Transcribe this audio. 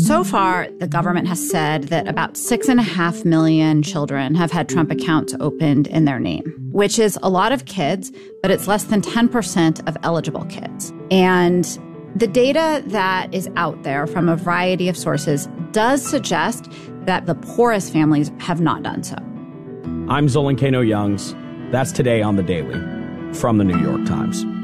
So far, the government has said that about 6.5 million children have had Trump accounts opened in their name, which is a lot of kids, but it's less than 10% of eligible kids. And the data that is out there from a variety of sources does suggest that the poorest families have not done so. I'm Zolan Kano Youngs. That's today on The Daily from The New York Times.